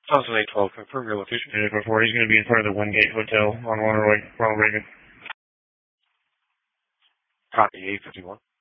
Thompson 812, confirm your location. He's going to be in front of the Wingate Hotel on Ronald Reagan. Copy, 851.